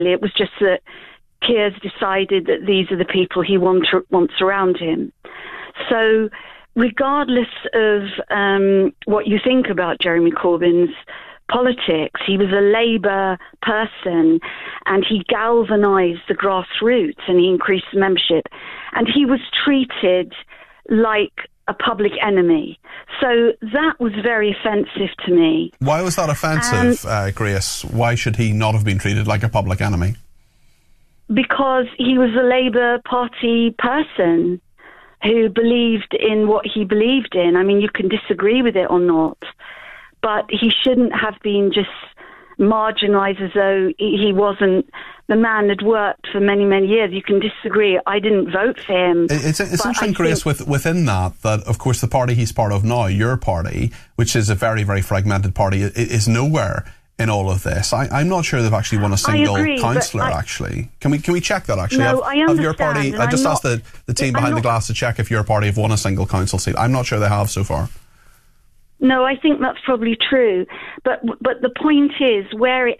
It was just that Keir's decided that these are the people he wants around him. So regardless of what you think about Jeremy Corbyn's politics, he was a Labour person and he galvanised the grassroots and he increased the membership. And he was treated like a public enemy. So that was very offensive to me. Why was that offensive, Grace? Why should he not have been treated like a public enemy? Because he was a Labour Party person who believed in what he believed in. I mean, you can disagree with it or not, but he shouldn't have been just marginalised as though he wasn't. The man had worked for many, many years. You can disagree. I didn't vote for him. It's interesting, Grace, within that, of course, the party he's part of now, your party, which is a very, very fragmented party, is nowhere in all of this. I'm not sure they've actually won a single councillor, actually. Can we check that, actually? No, I understand. Your party, I just asked the team behind the glass to check if your party have won a single council seat. I'm not sure they have so far. No, I think that's probably true. But the point is, where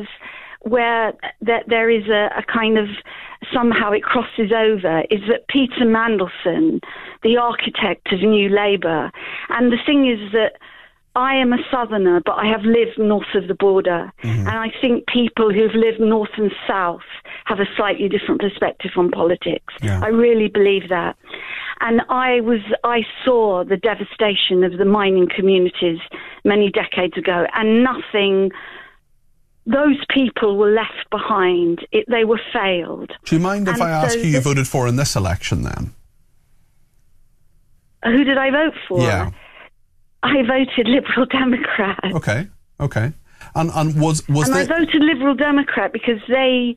there is a kind of, somehow it crosses over, is that Peter Mandelson, the architect of New Labour, and the thing is that I am a southerner, but I have lived north of the border. Mm-hmm. And I think people who've lived north and south have a slightly different perspective on politics. Yeah. I really believe that. And I saw the devastation of the mining communities many decades ago, and those people were left behind. They were failed. Do you mind if I ask who you voted for in this election then? Who did I vote for? Yeah. I voted Liberal Democrat. Okay. And was I voted Liberal Democrat because they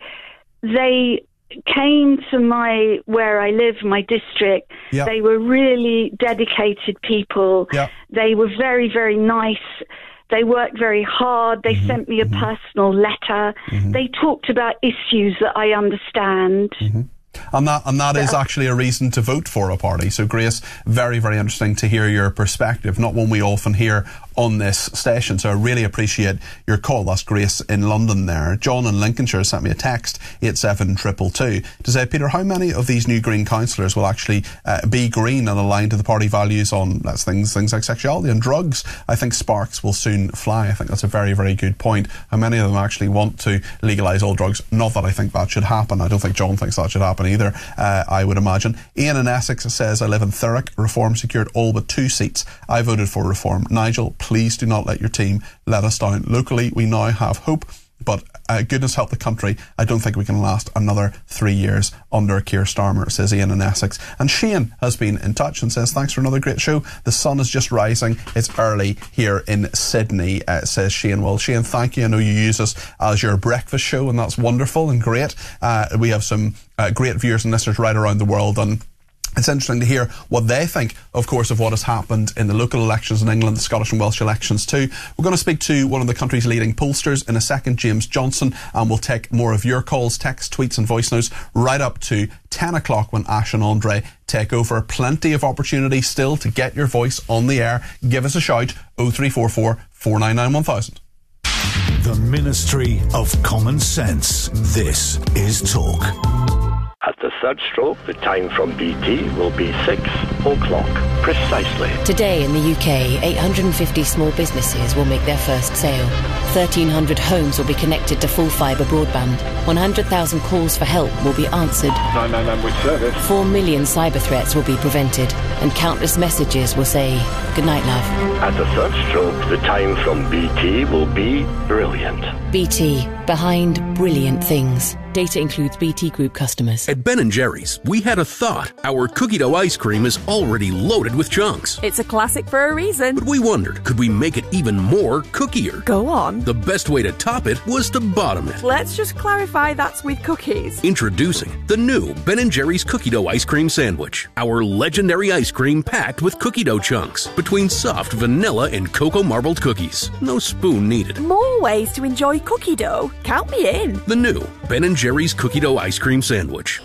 came to where I live, my district. Yep. They were really dedicated people. Yep. They were very, very nice. They worked very hard. They sent me a personal letter. They talked about issues that I understand. And that is actually a reason to vote for a party. So, Grace, very, very interesting to hear your perspective, not one we often hear on this station. So I really appreciate your call. That's Grace in London there. John in Lincolnshire sent me a text, 87222, to say, Peter, how many of these new Green councillors will actually be green and aligned to the party values on things like sexuality and drugs? I think sparks will soon fly. I think that's a very, very good point. How many of them actually want to legalise all drugs? Not that I think that should happen. I don't think John thinks that should happen either, I would imagine. Ian in Essex says, I live in Thurrock. Reform secured all but 2 seats. I voted for Reform. Nigel, please do not let your team let us down. Locally, we now have hope, but goodness help the country. I don't think we can last another 3 years under Keir Starmer, says Ian in Essex. And Shane has been in touch and says, thanks for another great show. The sun is just rising. It's early here in Sydney, says Shane. Well, Shane, thank you. I know you use us as your breakfast show, and that's wonderful and great. We have some great viewers and listeners right around the world, and it's interesting to hear what they think, of course, of what has happened in the local elections in England, the Scottish and Welsh elections too. We're going to speak to one of the country's leading pollsters in a second, James Johnson, and we'll take more of your calls, texts, tweets and voice notes right up to 10 o'clock when Ash and Andre take over. Plenty of opportunity still to get your voice on the air. Give us a shout, 0344 499 1000. The Ministry of Common Sense. This is Talk. At the third stroke, the time from BT will be 6 o'clock, precisely. Today in the UK, 850 small businesses will make their first sale. 1,300 homes will be connected to full fibre broadband. 100,000 calls for help will be answered. 999 with service. 4 million cyber threats will be prevented. And countless messages will say, good night, love. At the third stroke, the time from BT will be brilliant. BT, behind brilliant things. Data includes BT Group customers. At Ben & Jerry's, we had a thought. Our cookie dough ice cream is already loaded with chunks. It's a classic for a reason. But we wondered, could we make it even more cookier? Go on. The best way to top it was to bottom it. Let's just clarify that's with cookies. Introducing the new Ben & Jerry's cookie dough ice cream sandwich. Our legendary ice cream packed with cookie dough chunks between soft vanilla and cocoa marbled cookies. No spoon needed. More ways to enjoy cookie dough. Count me in. The new Ben & Jerry's cookie dough ice cream sandwich.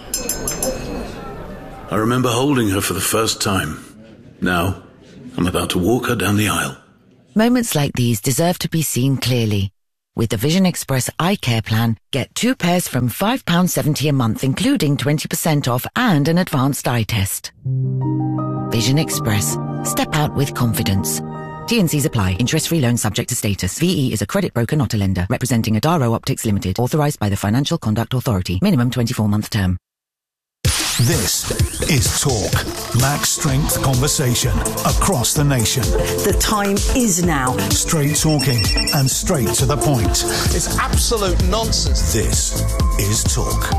I remember holding her for the first time. Now, I'm about to walk her down the aisle. Moments like these deserve to be seen clearly. With the Vision Express Eye Care Plan, get 2 pairs from £5.70 a month, including 20% off and an advanced eye test. Vision Express. Step out with confidence. T&Cs apply. Interest-free loan subject to status. VE is a credit broker, not a lender. Representing Adaro Optics Limited. Authorised by the Financial Conduct Authority. Minimum 24-month term. This is Talk. Max Strength conversation across the nation. The time is now. Straight talking and straight to the point. It's absolute nonsense. This is Talk.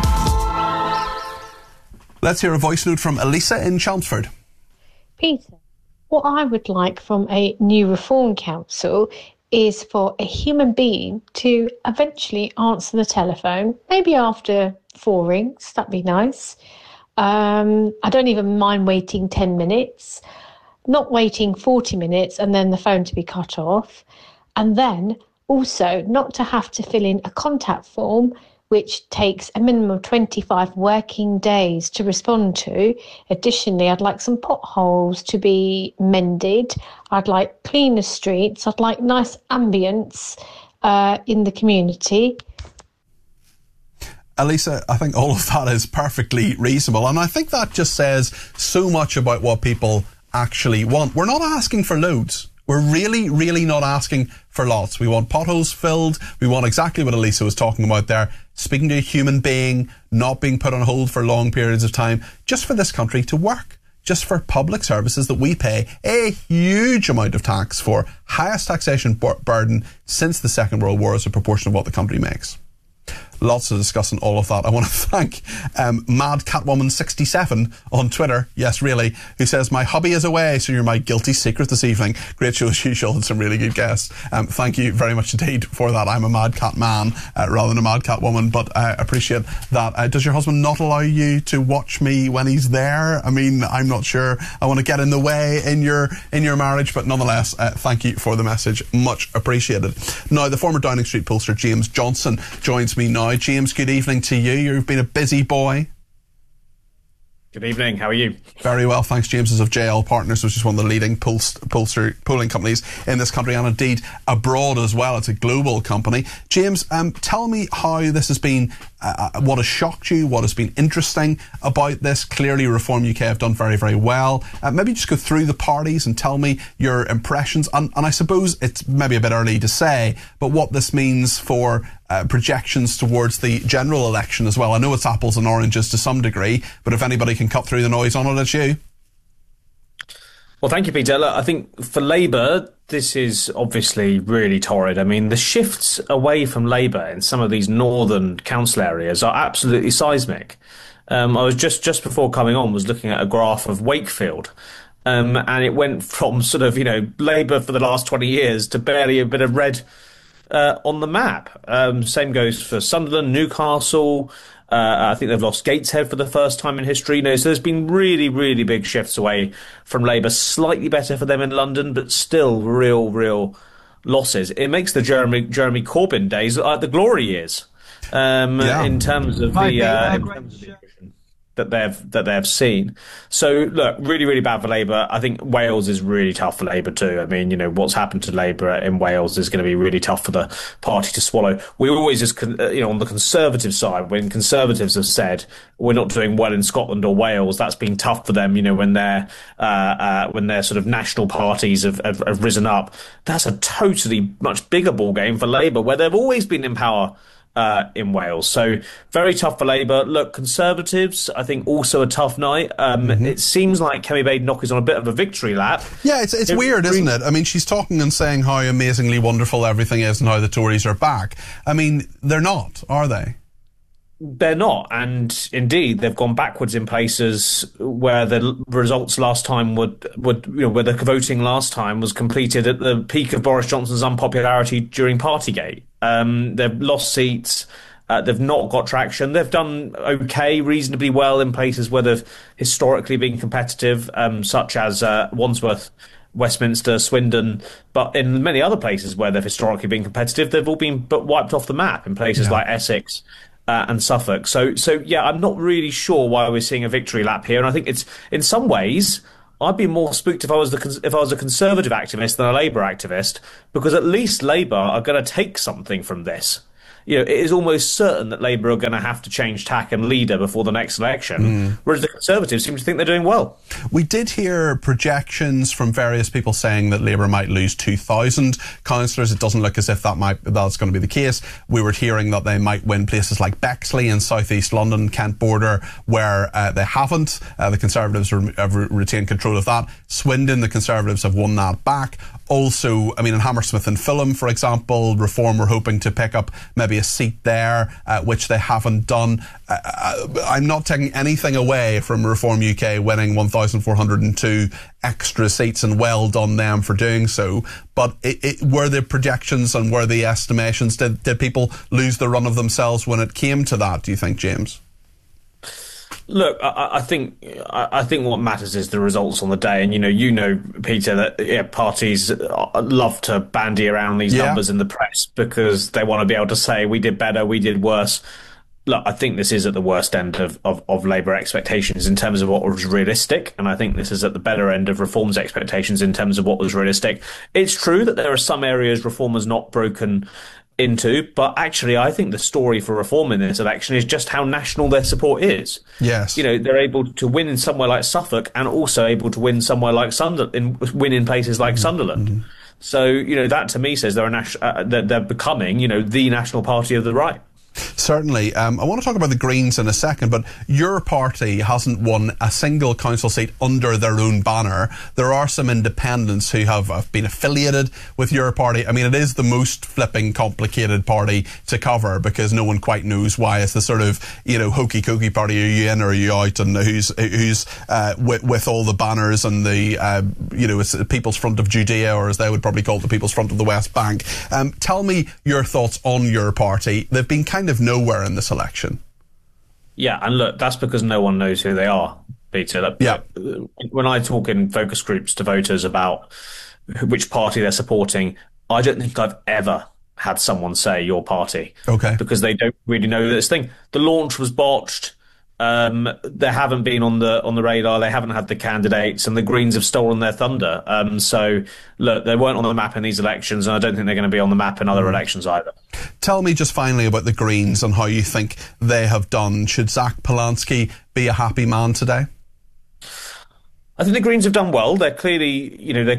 Let's hear a voice note from Elisa in Chelmsford. Peter, what I would like from a new Reform Council is for a human being to eventually answer the telephone, maybe after 4 rings. That'd be nice. I don't even mind waiting 10 minutes, not waiting 40 minutes and then the phone to be cut off. And then also not to have to fill in a contact form, which takes a minimum of 25 working days to respond to. Additionally, I'd like some potholes to be mended. I'd like cleaner streets. I'd like nice ambience in the community. Elisa, I think all of that is perfectly reasonable, and I think that just says so much about what people actually want. We're not asking for loads. We're really, really not asking for lots. We want potholes filled. We want exactly what Elisa was talking about there, speaking to a human being, not being put on hold for long periods of time, just for this country to work, just for public services that we pay a huge amount of tax for, highest taxation burden since the Second World War as a proportion of what the country makes. Lots to discuss on all of that. I want to thank Mad Catwoman 67 on Twitter, yes really, who says, my hubby is away, so you're my guilty secret this evening. Great show as usual and some really good guests. Thank you very much indeed for that. I'm a Mad Cat man rather than a Mad Cat woman, but I appreciate that. Does your husband not allow you to watch me when he's there? I mean, I'm not sure I want to get in the way in your marriage, but nonetheless, thank you for the message. Much appreciated. Now, the former Downing Street pollster James Johnson joins me now. James, good evening to you. You've been a busy boy. Good evening. How are you? Very well, thanks. James is of JL Partners, which is one of the leading polling companies in this country and indeed abroad as well. It's a global company. James, tell me how this has been, what has shocked you, what has been interesting about this. Clearly Reform UK have done very, very well. Maybe just go through the parties and tell me your impressions. And I suppose it's maybe a bit early to say, but what this means for projections towards the general election as well. I know it's apples and oranges to some degree, but if anybody can cut through the noise on it, it's you. Well, thank you, Peter. Look, I think for Labour, this is obviously really torrid. I mean, the shifts away from Labour in some of these northern council areas are absolutely seismic. I was just before coming on was looking at a graph of Wakefield. And it went from sort of, Labour for the last 20 years to barely a bit of red on the map. Same goes for Sunderland, Newcastle. I think they've lost Gateshead for the first time in history. So there's been really, really big shifts away from Labour. Slightly better for them in London, but still real losses. It makes the Jeremy Corbyn days like the glory years in terms of the that they've seen. So look, really bad for Labour. I think Wales is really tough for Labour too. I mean, what's happened to Labour in Wales is going to be really tough for the party to swallow. We always just, on the Conservative side, when Conservatives have said we're not doing well in Scotland or Wales, that's been tough for them. When their sort of national parties have risen up. That's a totally much bigger ball game for Labour, where they've always been in power. In Wales. So very tough for Labour. Look, Conservatives, I think also a tough night. It seems like Kemi Badenoch is on a bit of a victory lap. Yeah, it's weird, isn't it? I mean, she's talking and saying how amazingly wonderful everything is and how the Tories are back. I mean, they're not, are they? They're not, and indeed they've gone backwards in places where the results last time where the voting last time was completed at the peak of Boris Johnson's unpopularity during Partygate. They've lost seats. They've not got traction. They've done okay, reasonably well in places where they've historically been competitive, such as Wandsworth, Westminster, Swindon, but in many other places where they've historically been competitive, they've all been wiped off the map in places like Essex. And Suffolk. So yeah, I'm not really sure why we're seeing a victory lap here. And I think it's, in some ways, I'd be more spooked if I was a Conservative activist than a Labour activist, because at least Labour are going to take something from this. You know, it is almost certain that Labour are going to have to change tack and leader before the next election, whereas the Conservatives seem to think they're doing well. We did hear projections from various people saying that Labour might lose 2,000 councillors. It doesn't look as if that's going to be the case. We were hearing that they might win places like Bexley in South East London, Kent border, where they haven't. The Conservatives have retained control of that. Swindon, the Conservatives have won that back. Also, I mean, in Hammersmith and Fulham, for example, Reform were hoping to pick up maybe a seat there, which they haven't done. I'm not taking anything away from Reform UK winning 1,402 extra seats, and well done them for doing so. But were the projections and were the estimations, did people lose the run of themselves when it came to that, do you think, James? Look, I think what matters is the results on the day, and you know, Peter, that parties love to bandy around these numbers in the press because they want to be able to say we did better, we did worse. Look, I think this is at the worst end of Labour expectations in terms of what was realistic, and I think this is at the better end of Reform's expectations in terms of what was realistic. It's true that there are some areas Reform has not broken into, but actually I think the story for Reform in this election is just how national their support is. Yes. You know, they're able to win in somewhere like Suffolk and also able to win somewhere like win in places like Sunderland. So, that to me says they're becoming, the national party of the right. Certainly. I want to talk about the Greens in a second, but your party hasn't won a single council seat under their own banner. There are some independents who have been affiliated with your party. I mean, it is the most flipping complicated party to cover because no one quite knows why. It's the sort of, hokey-cokey party. Are you in or are you out? And who's with all the banners and the, it's the People's Front of Judea, or as they would probably call it, the People's Front of the West Bank. Tell me your thoughts on your party. They've been kind of nowhere in this election. Yeah, and look, that's because no one knows who they are, Peter. When I talk in focus groups to voters about which party they're supporting, I don't think I've ever had someone say your party. Okay. Because they don't really know this thing. The launch was botched. They haven't been on the radar. They haven't had the candidates, and the Greens have stolen their thunder. So, look, they weren't on the map in these elections, and I don't think they're going to be on the map in other elections either. Tell me just finally about the Greens and how you think they have done. Should Zach Polanski be a happy man today? I think the Greens have done well. They're clearly,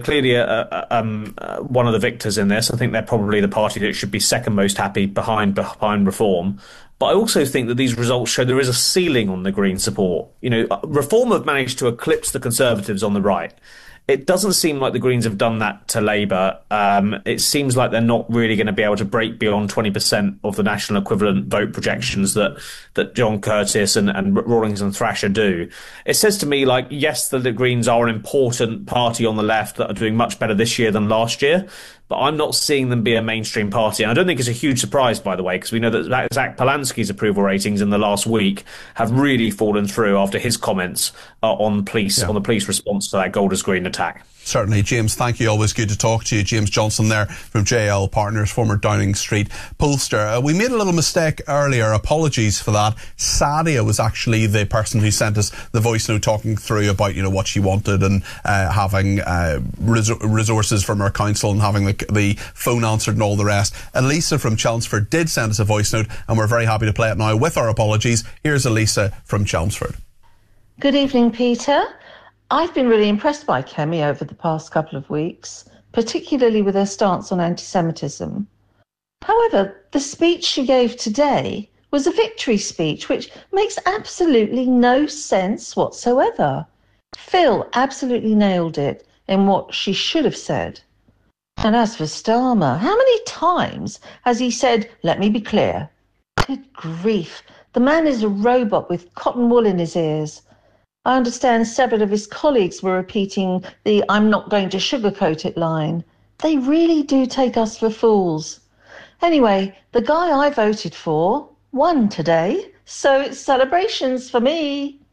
one of the victors in this. I think they're probably the party that should be second most happy behind Reform. But I also think that these results show there is a ceiling on the Green support. Reform have managed to eclipse the Conservatives on the right. It doesn't seem like the Greens have done that to Labour. It seems like they're not really going to be able to break beyond 20% of the national equivalent vote projections that John Curtis and Rawlings and Thrasher do. It says to me, yes, the Greens are an important party on the left that are doing much better this year than last year, but I'm not seeing them be a mainstream party. And I don't think it's a huge surprise, by the way, because we know that Zach Polanski's approval ratings in the last week have really fallen through after his comments on the police response to that Golders Green attack. Certainly. James, thank you. Always good to talk to you. James Johnson there from JL Partners, former Downing Street pollster. We made a little mistake earlier. Apologies for that. Sadia was actually the person who sent us the voice note talking through about, what she wanted and having resources from her council and having the phone answered and all the rest. Elisa from Chelmsford did send us a voice note, and we're very happy to play it now with our apologies. Here's Elisa from Chelmsford. Good evening, Peter. I've been really impressed by Kemi over the past couple of weeks, particularly with her stance on anti-Semitism. However, the speech she gave today was a victory speech, which makes absolutely no sense whatsoever. Phil absolutely nailed it in what she should have said. And as for Starmer, how many times has he said, "Let me be clear"? Good grief, the man is a robot with cotton wool in his ears. I understand several of his colleagues were repeating the "I'm not going to sugarcoat it" line. They really do take us for fools. Anyway, the guy I voted for won today, so it's celebrations for me.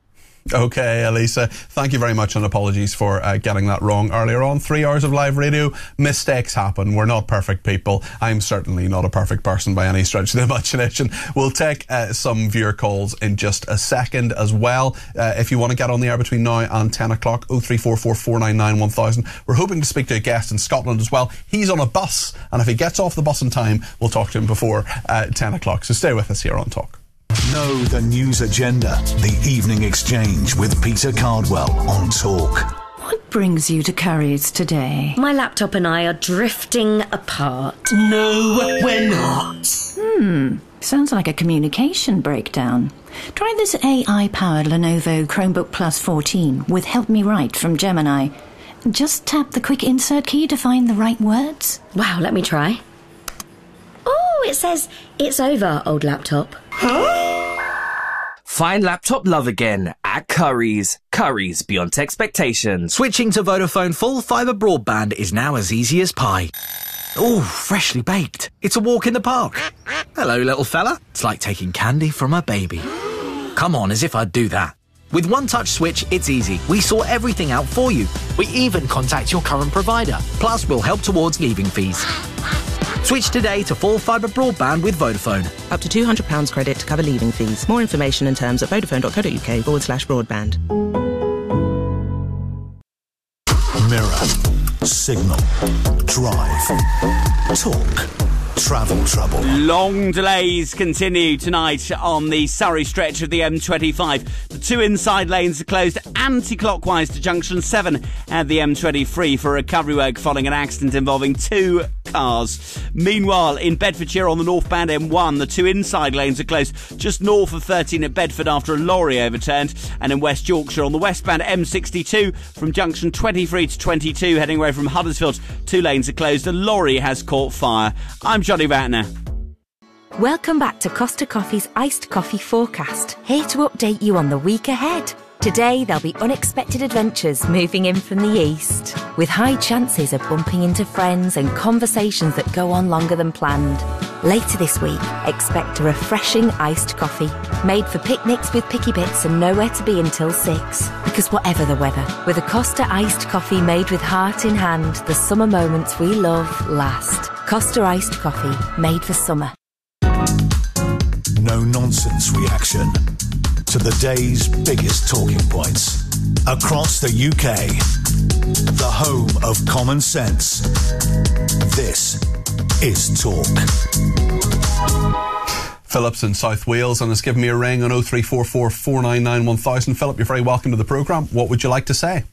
Okay, Elisa, thank you very much, and apologies for getting that wrong earlier on. 3 hours of live radio. Mistakes happen. We're not perfect people. I'm certainly not a perfect person by any stretch of the imagination. We'll take some viewer calls in just a second as well. If you want to get on the air between now and 10 o'clock, 0344 499 1000. We're hoping to speak to a guest in Scotland as well. He's on a bus, and if he gets off the bus in time, we'll talk to him before 10 o'clock. So stay with us here on Talk. Know the news agenda. The Evening Exchange with Peter Cardwell on Talk. What brings you to Curry's today? My laptop and I are drifting apart. No, we're not. Sounds like a communication breakdown. Try this AI-powered Lenovo Chromebook Plus 14 with Help Me Write from Gemini. Just tap the quick insert key to find the right words. Wow, let me try. Oh, it says, it's over, old laptop. Find laptop love again at Curry's. Curry's beyond expectations. Switching to Vodafone full fibre broadband is now as easy as pie. Ooh, freshly baked. It's a walk in the park. Hello, little fella. It's like taking candy from a baby. Come on, as if I'd do that. With One Touch Switch, it's easy. We sort everything out for you. We even contact your current provider. Plus, we'll help towards leaving fees. Switch today to full fibre broadband with Vodafone. Up to £200 credit to cover leaving fees. More information and terms at vodafone.co.uk/broadband. Mirror, Signal, Drive, Talk, Travel Trouble. Long delays continue tonight on the Surrey stretch of the M25. The two inside lanes are closed anti-clockwise to junction 7 at the M23 for recovery work following an accident involving two cars. Meanwhile, in Bedfordshire on the northbound M1, the two inside lanes are closed just north of 13 at Bedford after a lorry overturned. And in West Yorkshire on the westbound M62 from junction 23 to 22 heading away from Huddersfield, two lanes are closed. A lorry has caught fire. I'm Johnny Ratner. Welcome back to Costa Coffee's Iced Coffee Forecast, here to update you on the week ahead. Today there'll be unexpected adventures moving in from the east, with high chances of bumping into friends and conversations that go on longer than planned. Later this week, expect a refreshing iced coffee, made for picnics with picky bits and nowhere to be until 6. Because whatever the weather, with a Costa iced coffee made with heart in hand, the summer moments we love last. Costa iced coffee, made for summer. No nonsense reaction to the day's biggest talking points across the UK. The home of common sense. This is Talk. Philip's in South Wales and has given me a ring on 0344 499 1000. Philip, you're very welcome to the programme. What would you like to say?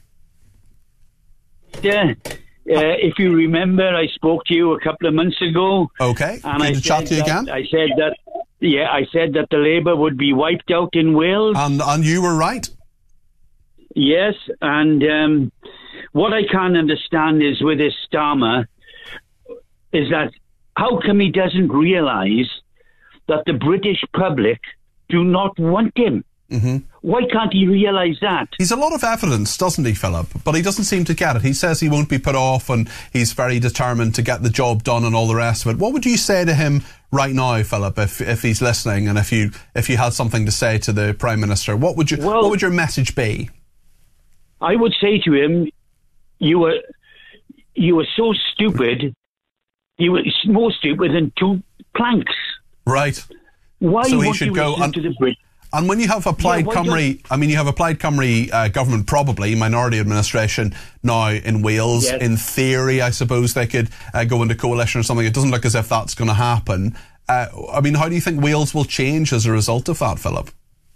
Yeah. If you remember, I spoke to you a couple of months ago. Okay. And Good to chat to you again. I said that the Labour would be wiped out in Wales. And you were right. Yes, and what I can't understand is with this Starmer, is that how come he doesn't realise that the British public do not want him? Mm-hmm. Why can't he realise that? He's a lot of evidence, doesn't he, Philip? But he doesn't seem to get it. He says he won't be put off and he's very determined to get the job done and all the rest of it. What would you say to him right now, Philip, if he's listening and if you had something to say to the Prime Minister? What would your message be? I would say to him, you were so stupid. You were more stupid than two planks. Right. Why so won't you listen to the Brits? And when you have a Plaid Cymru, you have a Plaid Cymru government, probably minority administration now in Wales. Yes. In theory, I suppose they could go into coalition or something. It doesn't look as if that's going to happen. How do you think Wales will change as a result of that, Philip?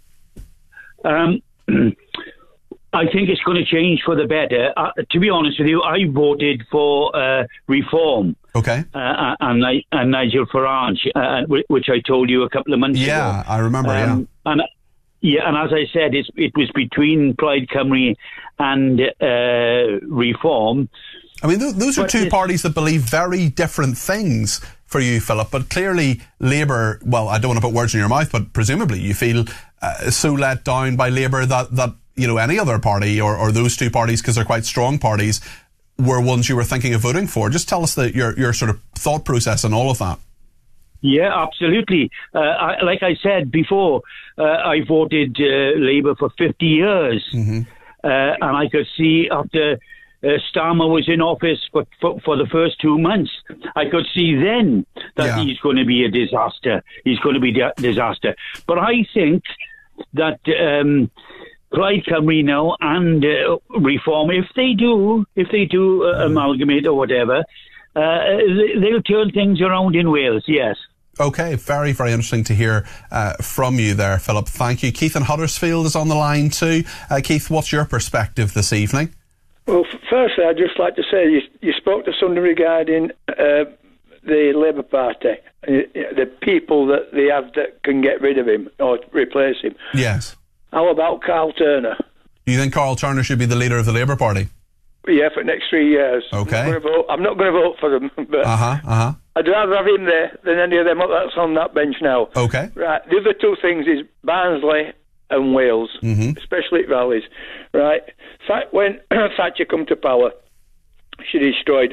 I think it's going to change for the better. To be honest with you, I voted for reform. Okay. And Nigel Farage, which I told you a couple of months ago. Yeah, I remember, And as I said, it was between Plaid Cymru and reform. I mean, those are two parties that believe very different things for you, Philip, but clearly Labour, well, I don't want to put words in your mouth, but presumably you feel so let down by Labour that any other party or those two parties, because they're quite strong parties, were ones you were thinking of voting for. Just tell us your sort of thought process and all of that. Yeah, absolutely. Like I said before, I voted Labour for 50 years. Mm-hmm. And I could see after Starmer was in office for the first 2 months, I could see then that he's going to be a disaster. He's going to be a disaster. But I think that Plaid Cymru now and Reform, if they do amalgamate or whatever, they'll turn things around in Wales, yes. Okay, very, very interesting to hear from you there, Philip. Thank you. Keith in Huddersfield is on the line too. Keith, what's your perspective this evening? Well, firstly, I'd just like to say you spoke to somebody regarding the Labour Party, the people that they have that can get rid of him or replace him. Yes. How about Carl Turner? Do you think Carl Turner should be the leader of the Labour Party? Yeah, for the next 3 years. Okay. I'm not going to vote for them, but I'd rather have him there than any of them that's on that bench now. Okay. Right. The other two things is Barnsley and Wales, especially at Valleys. Right. When Thatcher come to power, she destroyed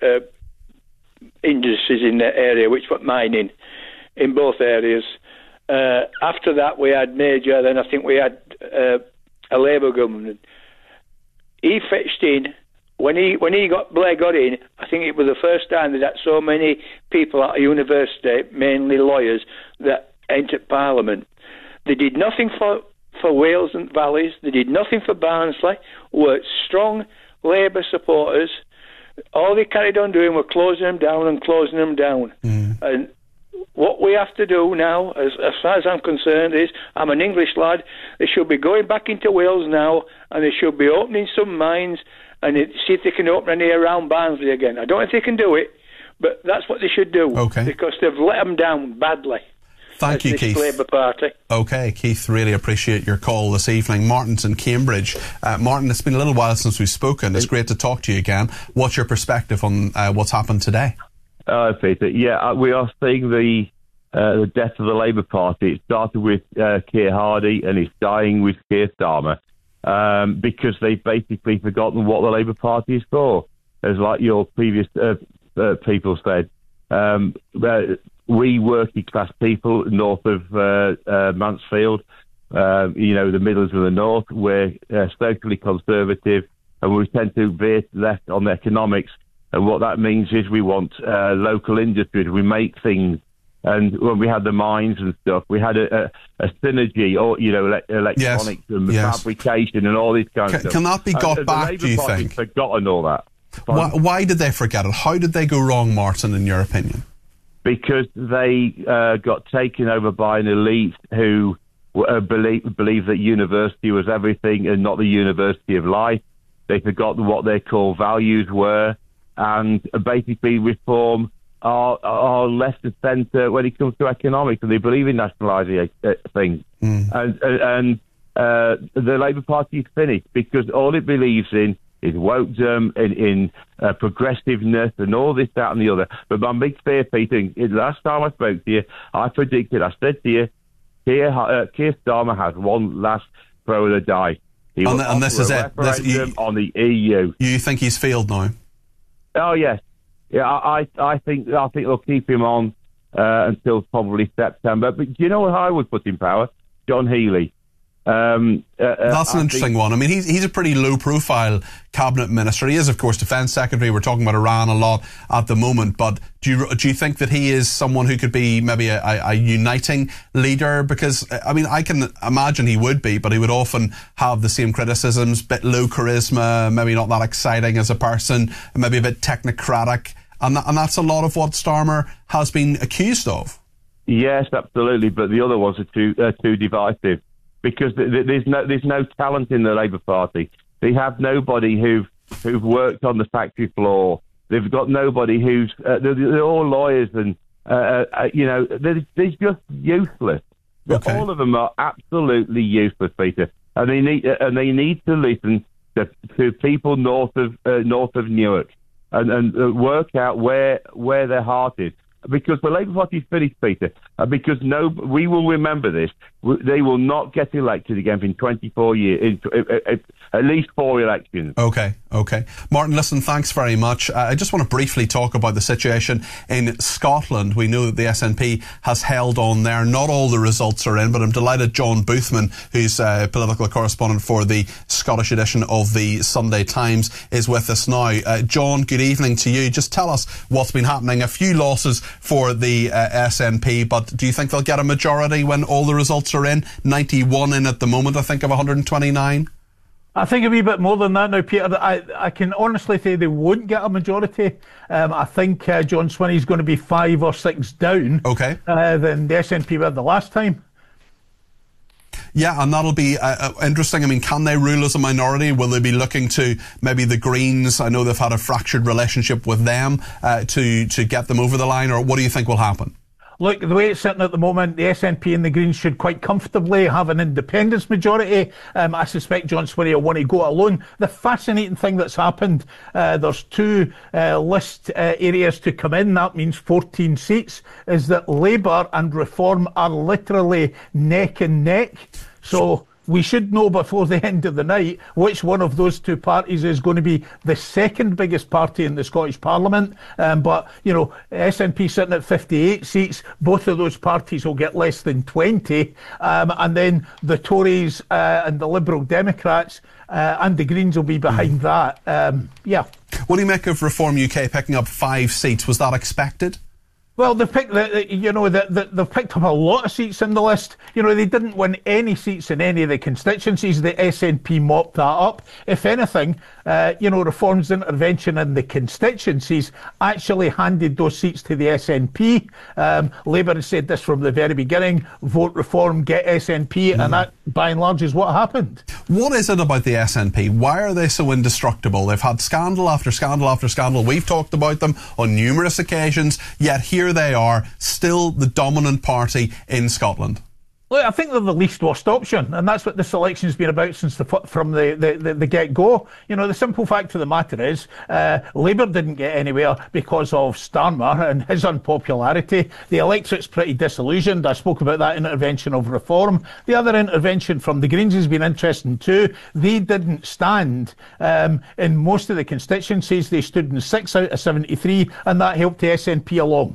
industries in that area, which were mining in both areas. After that, we had Major. Then I think we had a Labour government. He fetched in. When Blair got in, I think it was the first time that so many people at a university, mainly lawyers, that entered Parliament. They did nothing for Wales and Valleys. They did nothing for Barnsley. Were strong Labour supporters. All they carried on doing were closing them down and closing them down. And what we have to do now, as far as I'm concerned, is I'm an English lad. They should be going back into Wales now, and they should be opening some mines and see if they can open any around Barnsley again. I don't know if they can do it, but that's what they should do. Okay. Because they've let them down badly. Thank you, Keith. Labour Party. Okay, Keith, really appreciate your call this evening. Martin's in Cambridge. Martin, it's been a little while since we've spoken. It's great to talk to you again. What's your perspective on what's happened today? Peter, we are seeing the death of the Labour Party. It started with Keir Hardie and it's dying with Keir Starmer because they've basically forgotten what the Labour Party is for. As like your previous people said, we working class people north of Mansfield, the Midlands of the North, we're socially conservative and we tend to veer left on economics. And what that means is we want local industries. We make things. And when we had the mines and stuff, we had a synergy, or electronics and fabrication and all this kind of stuff. Can that be got back, do you think? Forgotten all that. Why did they forget it? How did they go wrong, Martin, in your opinion? Because they got taken over by an elite who believed that university was everything and not the university of life. They forgot what their core values were. And basically Reform are left of centre when it comes to economics, and they believe in nationalising things. And the Labour Party is finished because all it believes in is wokedom, in progressiveness, and all this, that, and the other. But my big fear, Peter, last time I spoke to you, I said to you, Keir Starmer has one last throw of the die. And this is it. On the EU. You think he's failed now? Oh yes, I think they'll keep him on until probably September. But do you know what I would put in power? John Healey. That's an interesting one. I mean, he's a pretty low-profile cabinet minister. He is, of course, Defence Secretary. We're talking about Iran a lot at the moment. But do you think that he is someone who could be maybe a uniting leader? Because I mean, I can imagine he would be, but he would often have the same criticisms: bit low charisma, maybe not that exciting as a person, maybe a bit technocratic, and that's a lot of what Starmer has been accused of. Yes, absolutely. But the other ones are too divisive. Because there's no talent in the Labour Party. They have nobody who've worked on the factory floor. They've got nobody who's they're all lawyers and they're just useless. Okay. All of them are absolutely useless, Peter. And they need to listen to people north of Newark and work out where their heart is. Because the Labour Party is finished, Peter. Because we will remember this. They will not get elected again in 24 years. at least 4 elections. Okay. Martin, listen, thanks very much. I just want to briefly talk about the situation in Scotland. We know that the SNP has held on there. Not all the results are in, but I'm delighted John Boothman, who's a political correspondent for the Scottish edition of the Sunday Times, is with us now. John, good evening to you. Just tell us what's been happening. A few losses for the SNP, but do you think they'll get a majority when all the results are in? 91 in at the moment, I think, of 129. I think a wee bit more than that now, Peter. I can honestly say they won't get a majority. I think John Swinney's going to be 5 or 6 down than the SNP were the last time. Yeah, and that'll be interesting. I mean, can they rule as a minority? Will they be looking to maybe the Greens? I know they've had a fractured relationship with them to get them over the line, or what do you think will happen? Look, the way it's sitting at the moment, the SNP and the Greens should quite comfortably have an independence majority. I suspect John Swinney will want to go alone. The fascinating thing that's happened, there's 2 list areas to come in. That means 14 seats, is that Labour and Reform are literally neck and neck. So we should know before the end of the night which one of those 2 parties is going to be the second biggest party in the Scottish Parliament. But, you know, SNP sitting at 58 seats, both of those parties will get less than 20. And then the Tories and the Liberal Democrats and the Greens will be behind that. Yeah. What do you make of Reform UK picking up 5 seats? Was that expected? Well, they've picked, they've picked up a lot of seats in the list. You know, they didn't win any seats in any of the constituencies. The SNP mopped that up. If anything, Reform's intervention in the constituencies actually handed those seats to the SNP. Labour has said this from the very beginning: vote Reform, get SNP, and that, by and large, is what happened. What is it about the SNP? Why are they so indestructible? They've had scandal after scandal after scandal. We've talked about them on numerous occasions, yet here they are, still the dominant party in Scotland. Look, I think they're the least worst option, and that's what this election's been about since from the get-go. You know, the simple fact of the matter is, Labour didn't get anywhere because of Starmer and his unpopularity. The electorate's pretty disillusioned. I spoke about that intervention of Reform. The other intervention from the Greens has been interesting too. They didn't stand in most of the constituencies. They stood in 6 out of 73, and that helped the SNP along.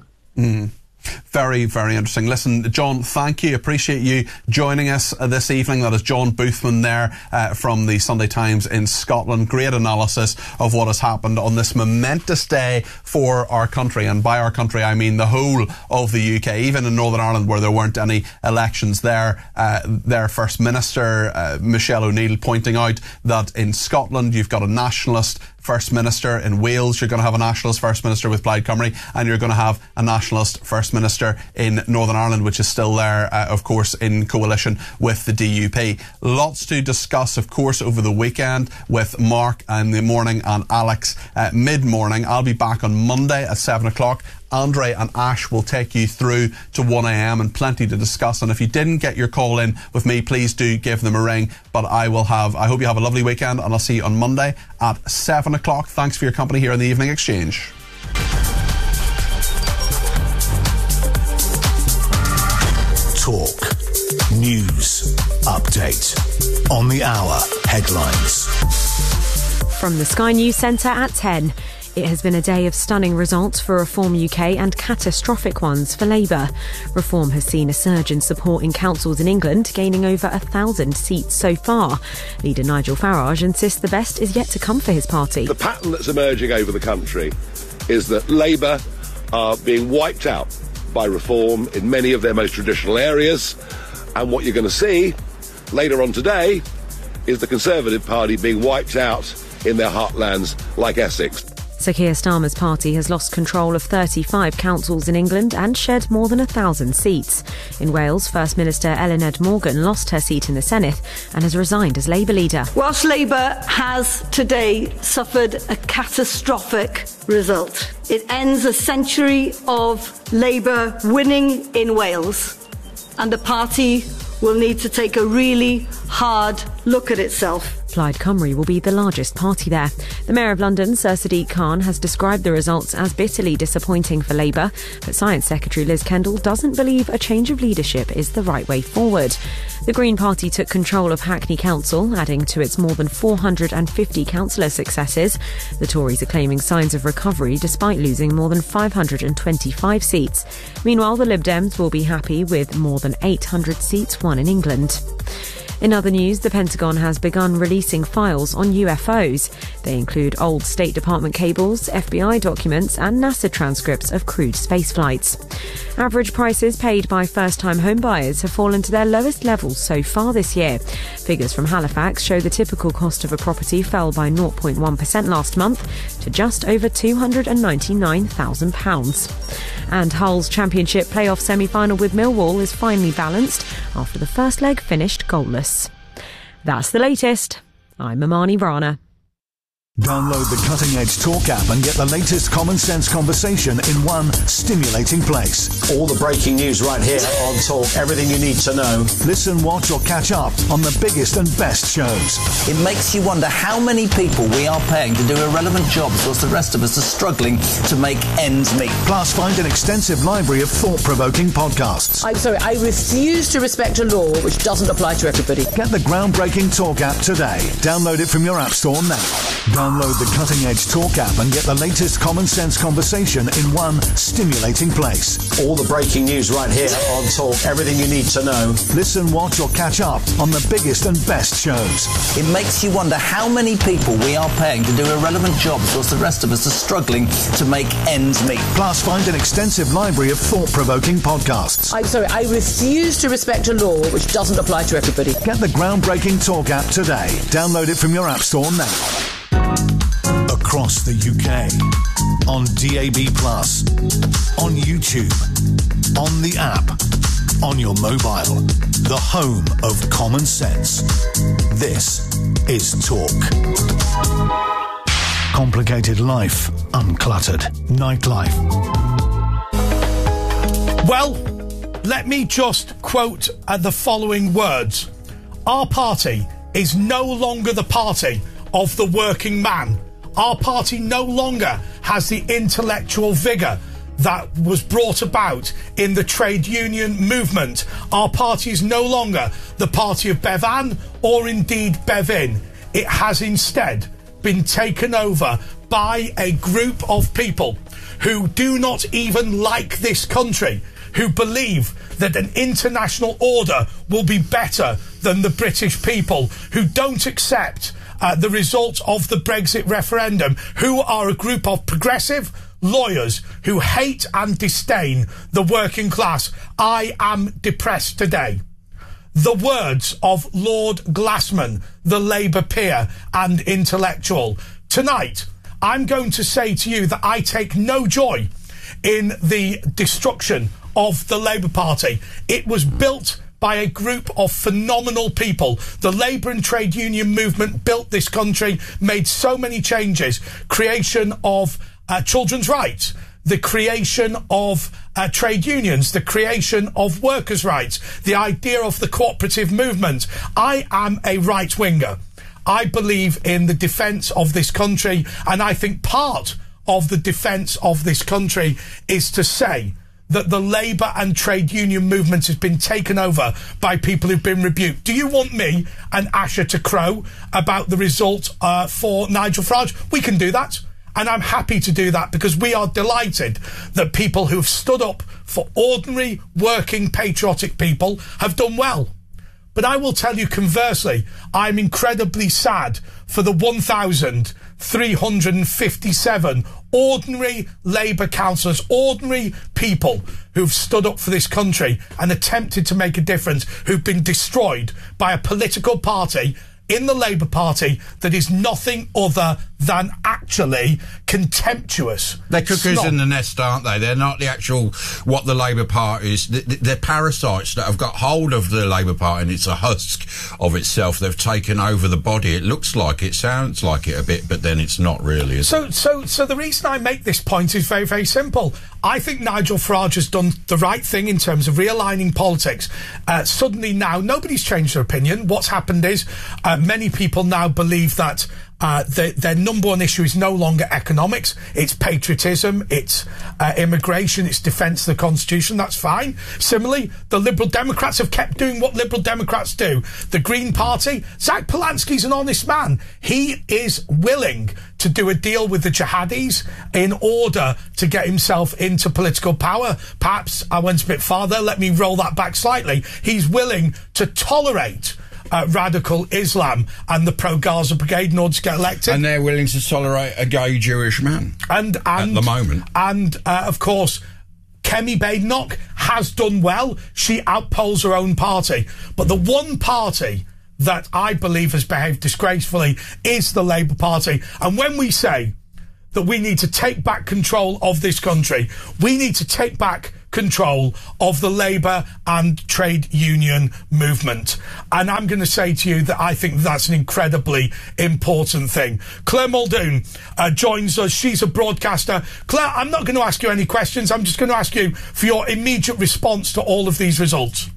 Very, very interesting. Listen, John, thank you. Appreciate you joining us this evening. That is John Boothman there from the Sunday Times in Scotland. Great analysis of what has happened on this momentous day for our country. And by our country, I mean the whole of the UK, even in Northern Ireland where there weren't any elections there. Their First Minister, Michelle O'Neill, pointing out that in Scotland you've got a nationalist First Minister. In Wales, you're going to have a nationalist First Minister with Plaid Cymru, and you're going to have a nationalist First Minister in Northern Ireland, which is still there, of course, in coalition with the DUP. Lots to discuss, of course, over the weekend with Mark in the morning and Alex mid-morning. I'll be back on Monday at 7 o'clock. Andre and Ash will take you through to 1 a.m. and plenty to discuss. And if you didn't get your call in with me, please do give them a ring. But I hope you have a lovely weekend, and I'll see you on Monday at 7 o'clock. Thanks for your company here in the Evening Exchange. Talk. News. Update. On the hour. Headlines. From the Sky News Centre at 10. It has been a day of stunning results for Reform UK and catastrophic ones for Labour. Reform has seen a surge in support in councils in England, gaining over 1,000 seats so far. Leader Nigel Farage insists the best is yet to come for his party. The pattern that's emerging over the country is that Labour are being wiped out by Reform in many of their most traditional areas. And what you're going to see later on today is the Conservative Party being wiped out in their heartlands like Essex. Sir Keir Starmer's party has lost control of 35 councils in England and shed more than 1,000 seats. In Wales, First Minister Ellen Morgan lost her seat in the Senedd and has resigned as Labour leader. Whilst Labour has today suffered a catastrophic result, it ends a century of Labour winning in Wales, and the party will need to take a really hard look at itself. Plaid Cymru will be the largest party there. The Mayor of London, Sir Sadiq Khan, has described the results as bitterly disappointing for Labour, but Science Secretary Liz Kendall doesn't believe a change of leadership is the right way forward. The Green Party took control of Hackney Council, adding to its more than 450 councillor successes. The Tories are claiming signs of recovery despite losing more than 525 seats. Meanwhile, the Lib Dems will be happy with more than 800 seats won in England. In other news, the Pentagon has begun releasing files on UFOs. They include old State Department cables, FBI documents and NASA transcripts of crewed space flights. Average prices paid by first-time home buyers have fallen to their lowest levels so far this year. Figures from Halifax show the typical cost of a property fell by 0.1% last month to just over £299,000. And Hull's Championship playoff semi-final with Millwall is finally balanced after the first leg finished goalless. That's the latest. I'm Amani Rana. Download the Cutting Edge Talk app and get the latest common sense conversation in one stimulating place. All the breaking news right here on Talk. Everything you need to know. Listen, watch or catch up on the biggest and best shows. It makes you wonder how many people we are paying to do irrelevant jobs whilst the rest of us are struggling to make ends meet. Plus, find an extensive library of thought-provoking podcasts. I'm sorry, I refuse to respect a law which doesn't apply to everybody. Get the groundbreaking Talk app today. Download it from your app store now. Download the Cutting Edge Talk app and get the latest common sense conversation in one stimulating place. All the breaking news right here on Talk. Everything you need to know. Listen, watch or catch up on the biggest and best shows. It makes you wonder how many people we are paying to do irrelevant jobs whilst the rest of us are struggling to make ends meet. Plus, find an extensive library of thought-provoking podcasts. I'm sorry, I refuse to respect a law which doesn't apply to everybody. Get the groundbreaking Talk app today. Download it from your app store now. Across the UK, on DAB+, on YouTube, on the app, on your mobile, the home of common sense. This is Talk. Complicated life, uncluttered nightlife. Well, let me just quote the following words. Our party is no longer the party of the working man. Our party no longer has the intellectual vigour that was brought about in the trade union movement. Our party is no longer the party of Bevan or indeed Bevin. It has instead been taken over by a group of people who do not even like this country, who believe that an international order will be better than the British people, who don't accept the result of the Brexit referendum, who are a group of progressive lawyers who hate and disdain the working class. I am depressed today. The words of Lord Glassman, the Labour peer and intellectual. Tonight, I'm going to say to you that I take no joy in the destruction of the Labour Party. It was built by a group of phenomenal people. The labour and trade union movement built this country, made so many changes. Creation of children's rights, the creation of trade unions, the creation of workers' rights, the idea of the cooperative movement. I am a right-winger. I believe in the defence of this country, and I think part of the defence of this country is to say that the labour and trade union movement has been taken over by people who've been rebuked. Do you want me and Asher to crow about the result for Nigel Farage? We can do that. And I'm happy to do that because we are delighted that people who've stood up for ordinary, working, patriotic people have done well. But I will tell you conversely, I'm incredibly sad for the 1,357 ordinary Labour councillors, ordinary people who've stood up for this country and attempted to make a difference, who've been destroyed by a political party in the Labour Party that is nothing other than actually contemptuous. They're cuckoos snob. in the nest, aren't they? They're not the actual, what the Labour Party is. They're parasites that have got hold of the Labour Party, and it's a husk of itself. They've taken over the body. It looks like it, sounds like it a bit, but then it's not really, is it? So the reason I make this point is very, very simple. I think Nigel Farage has done the right thing in terms of realigning politics. Suddenly now, nobody's changed their opinion. What's happened is many people now believe that their number one issue is no longer economics, it's patriotism, it's immigration, it's defence of the Constitution. That's fine. Similarly, the Liberal Democrats have kept doing what Liberal Democrats do. The Green Party, Zach Polanski's an honest man. He is willing to do a deal with the jihadis in order to get himself into political power. Perhaps I went a bit farther. Let me roll that back slightly. He's willing to tolerate radical Islam and the pro-Gaza brigade in order to get elected. And they're willing to tolerate a gay Jewish man and at the moment. And, of course, Kemi Badenoch has done well. She outpolls her own party. But the one party that I believe has behaved disgracefully is the Labour Party. And when we say that we need to take back control of this country, we need to take back control of the labour and trade union movement. And I'm going to say to you that I think that's an incredibly important thing. Claire Muldoon joins us. She's a broadcaster. Claire, I'm not going to ask you any questions. I'm just going to ask you for your immediate response to all of these results.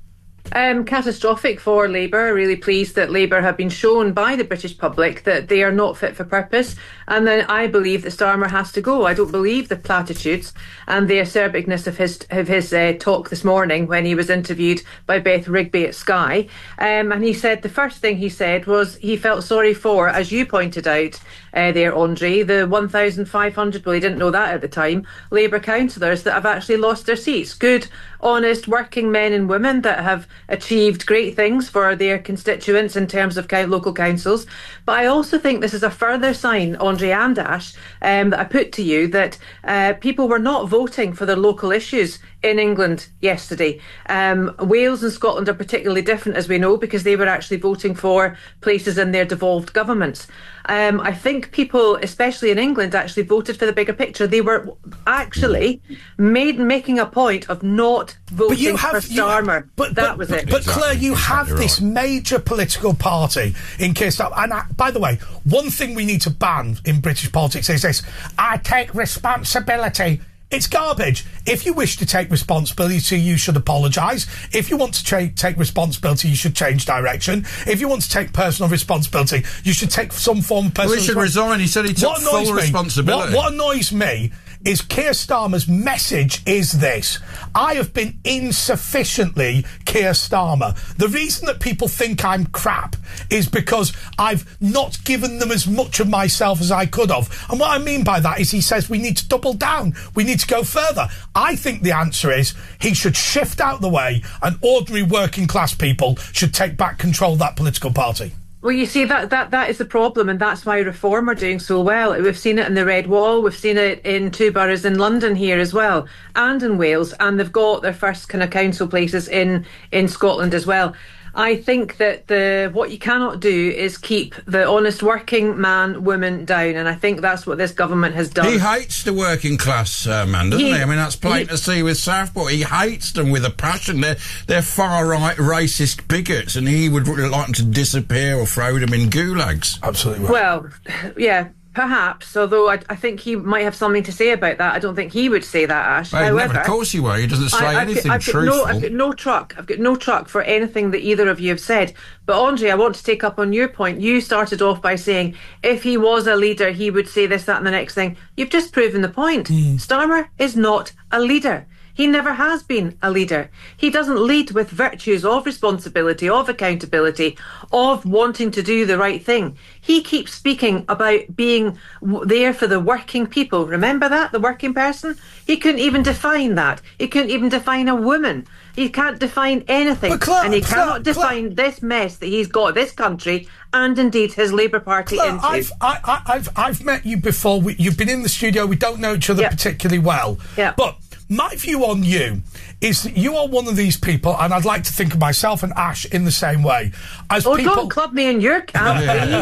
Catastrophic for Labour. Really pleased that Labour have been shown by the British public that they are not fit for purpose, and then I believe that Starmer has to go. I don't believe the platitudes and the acerbicness of his talk this morning when he was interviewed by Beth Rigby at Sky, and he said the first thing he said was he felt sorry for, as you pointed out there, Andre, the 1,500, well, he didn't know that at the time, Labour councillors that have actually lost their seats. Good, honest, working men and women that have achieved great things for their constituents in terms of local councils. But I also think this is a further sign, Andre and Ash, that I put to you, that people were not voting for their local issues in England yesterday. Wales and Scotland are particularly different, as we know, because they were actually voting for places in their devolved governments. I think people, especially in England, actually voted for the bigger picture. They were actually making a point of not voting for Starmer. That was it. But Claire, you have this major political party in Keir Starmer. And by the way, one thing we need to ban in British politics is this: I take responsibility. It's garbage. If you wish to take responsibility, you should apologise. If you want to take responsibility, you should change direction. If you want to take personal responsibility, you should take some form of personal responsibility. Well, he should resign. He said he took full responsibility. What annoys me is Keir Starmer's message is this: I have been insufficiently Keir Starmer. The reason that people think I'm crap is because I've not given them as much of myself as I could have. And what I mean by that is he says we need to double down. We need to go further. I think the answer is he should shift out the way and ordinary working class people should take back control of that political party. Well, you see, that is the problem, and that's why Reform are doing so well. We've seen it in the Red Wall, we've seen it in two boroughs in London here as well, and in Wales, and they've got their first kind of council places in Scotland as well. I think that what you cannot do is keep the honest working man, woman down, and I think that's what this government has done. He hates the working class man, doesn't he? I mean, that's plain to see with Southport. He hates them with a passion. They're far-right racist bigots, and he would like them to disappear or throw them in gulags. Absolutely right. Well, yeah. Perhaps, although I think he might have something to say about that. I don't think he would say that, Ash. Well, however, of course he won't. He doesn't say anything truthful. I've got no truck for anything that either of you have said. But Andre, I want to take up on your point. You started off by saying if he was a leader, he would say this, that and the next thing. You've just proven the point. Starmer is not a leader. He never has been a leader. He doesn't lead with virtues of responsibility, of accountability, of wanting to do the right thing. He keeps speaking about being there for the working people. Remember that? The working person? He couldn't even define that. He couldn't even define a woman. He can't define anything. And he cannot define this mess that he's got this country and indeed his Labour Party into. I've met you before. You've been in the studio. We don't know each other particularly well. Yeah. But my view on you is that you are one of these people, and I'd like to think of myself and Ash in the same way. As people, don't club me in your camp, please.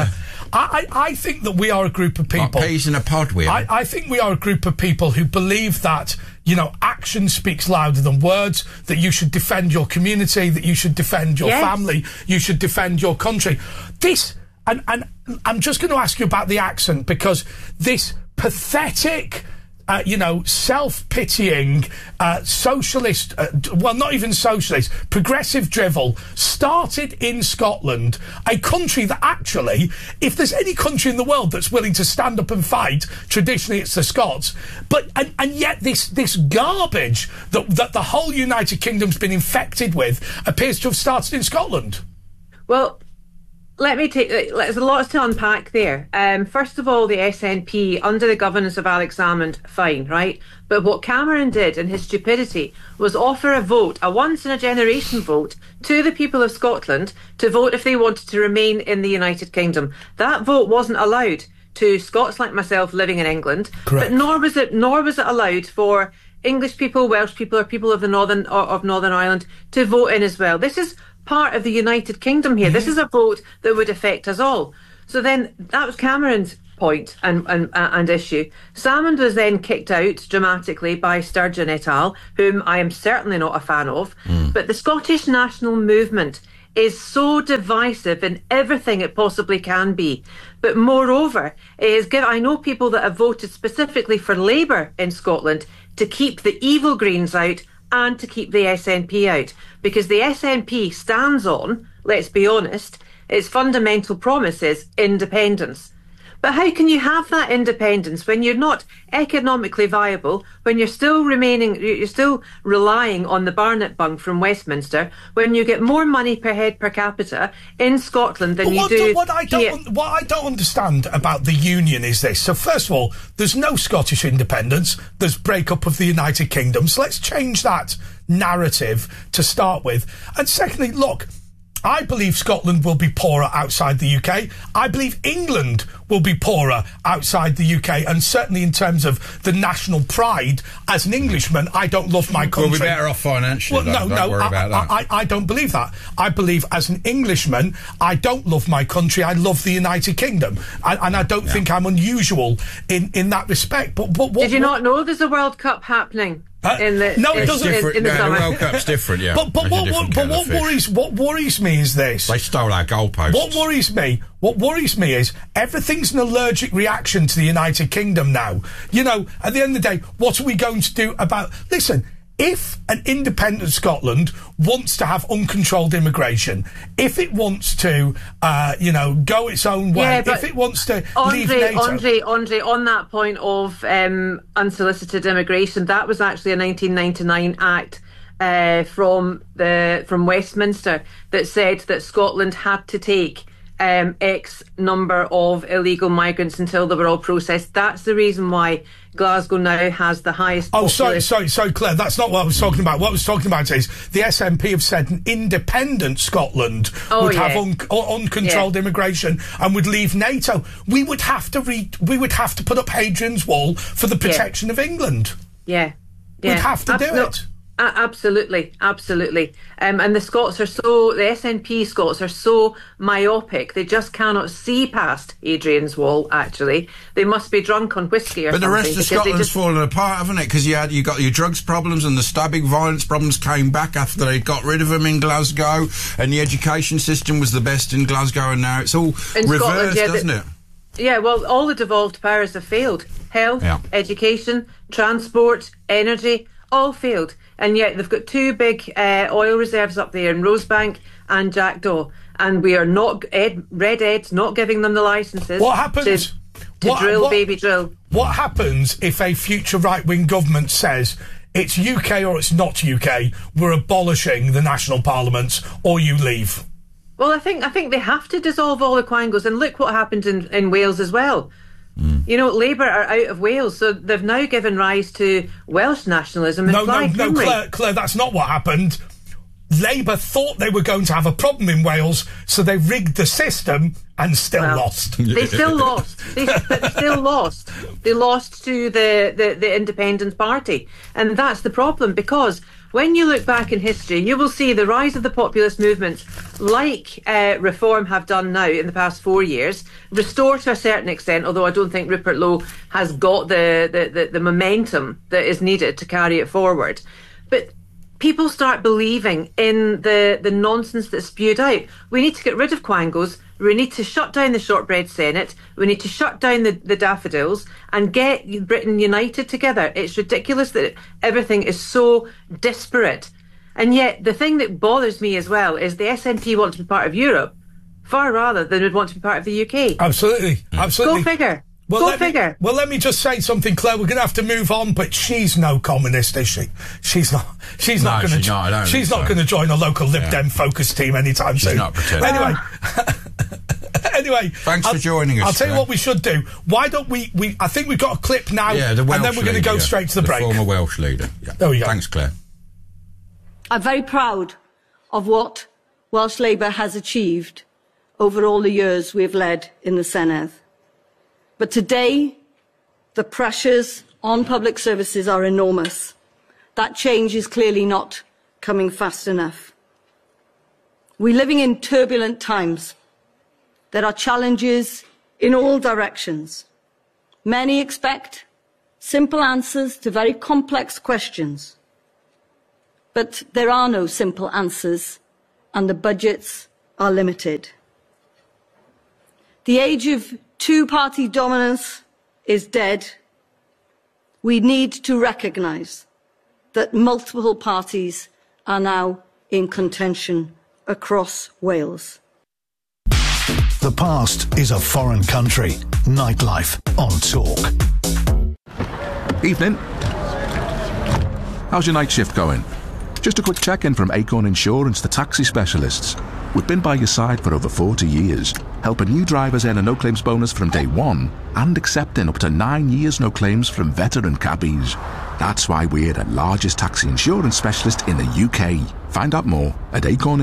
I think that we are a group of people... Like peas in a pod, we are. I think we are a group of people who believe that, action speaks louder than words, that you should defend your community, that you should defend your family, you should defend your country. And I'm just going to ask you about the accent, because this pathetic... self-pitying, socialist, not even socialist, progressive drivel started in Scotland, a country that actually, if there's any country in the world that's willing to stand up and fight, traditionally it's the Scots. But, and yet this garbage that the whole United Kingdom's been infected with appears to have started in Scotland. Well, there's a lot to unpack there. First of all, the SNP, under the governance of Alex Salmond, fine, right? But what Cameron did in his stupidity was offer a vote, a once-in-a-generation vote, to the people of Scotland to vote if they wanted to remain in the United Kingdom. That vote wasn't allowed to Scots like myself living in England. Correct. But nor was it allowed for English people, Welsh people, or people of Northern Ireland to vote in as well. This is part of the United Kingdom here. This is a vote that would affect us all. So then that was Cameron's point and issue. Salmond was then kicked out dramatically by Sturgeon et al., whom I am certainly not a fan of. But the Scottish national movement is so divisive in everything it possibly can be. But moreover, I know people that have voted specifically for Labour in Scotland to keep the evil Greens out and to keep the SNP out, because the SNP stands on, let's be honest, its fundamental promise is independence. But how can you have that independence when you're not economically viable, when you're still relying on the Barnett Bung from Westminster, when you get more money per head per capita in Scotland than you do What I don't understand about the union is this. So first of all, there's no Scottish independence. There's breakup of the United Kingdom. So let's change that narrative to start with. And secondly, look, I believe Scotland will be poorer outside the UK. I believe England will be poorer outside the UK, and certainly in terms of the national pride, as an Englishman, I don't love my country. We'll be better off financially, don't worry about that. I don't believe that. I believe as an Englishman, I don't love my country, I love the United Kingdom. And I don't think I'm unusual in that respect. But Did you not know there's a World Cup happening? It doesn't. In the summer. The World Cup's different, yeah. But what worries me is this. They stole our goalposts. What worries me is everything's an allergic reaction to the United Kingdom now. At the end of the day, what are we going to do about... Listen, if an independent Scotland wants to have uncontrolled immigration, if it wants to, go its own way, if it wants to leave NATO... Andre, on that point of unsolicited immigration, that was actually a 1999 act from Westminster that said that Scotland had to take X number of illegal migrants until they were all processed. That's the reason why Glasgow now has the highest population. Sorry, Claire, that's not what I was talking about. What I was talking about is the SNP have said an independent Scotland would have uncontrolled immigration and would leave NATO. We would have to put up Hadrian's Wall for the protection of England. Yeah. We'd have to do it. Absolutely. And the SNP Scots are so myopic, they just cannot see past Hadrian's Wall, actually. They must be drunk on whiskey or something. But the rest of Scotland's fallen apart, haven't it? Because you got your drugs problems and the stabbing violence problems came back after they got rid of them in Glasgow, and the education system was the best in Glasgow, and now it's all reversed, doesn't it? Yeah, well, all the devolved powers have failed. Health, education, transport, energy, all failed. And yet they've got two big oil reserves up there in Rosebank and Jackdaw, and we are not Red Ed's not giving them the licences. What happens to baby drill? What happens if a future right-wing government says it's UK or it's not UK? We're abolishing the national parliaments, or you leave. Well, I think they have to dissolve all the quangos, and look what happened in Wales as well. Labour are out of Wales, so they've now given rise to Welsh nationalism. No, Claire, that's not what happened. Labour thought they were going to have a problem in Wales, so they rigged the system and lost. They still lost. They still lost. They lost to the Independent Party, and that's the problem, because when you look back in history, you will see the rise of the populist movements like Reform have done now in the past 4 years, Restore to a certain extent, although I don't think Rupert Lowe has got the momentum that is needed to carry it forward. But people start believing in the nonsense that's spewed out. We need to get rid of quangos. We need to shut down the shortbread Senate. We need to shut down the daffodils and get Britain united together. It's ridiculous that everything is so disparate. And yet, the thing that bothers me as well is the SNP want to be part of Europe far rather than would want to be part of the UK. Absolutely. Absolutely. Go figure. Well, let me just say something, Claire. We're going to have to move on, but she's no communist, is she? She's not going to join a local Lib Dem focus team anytime soon. She's not pretending. Anyway, thanks for joining us. I'll tell you what we should do. Why don't we I think we've got a clip now, and then we're going to go straight to the break. Former Welsh leader. Yeah. There we go. Thanks, Claire. I'm very proud of what Welsh Labour has achieved over all the years we have led in the Senedd. But today, the pressures on public services are enormous. That change is clearly not coming fast enough. We're living in turbulent times. There are challenges in all directions. Many expect simple answers to very complex questions. But there are no simple answers, and the budgets are limited. The age of two-party dominance is dead. We need to recognise that multiple parties are now in contention across Wales. The past is a foreign country. Nightlife on Talk. Evening. How's your night shift going? Just a quick check-in from Acorn Insurance, the taxi specialists. We've been by your side for over 40 years, helping new drivers earn a no-claims bonus from day one and accepting up to 9 years no claims from veteran cabbies. That's why we're the largest taxi insurance specialist in the UK. Find out more at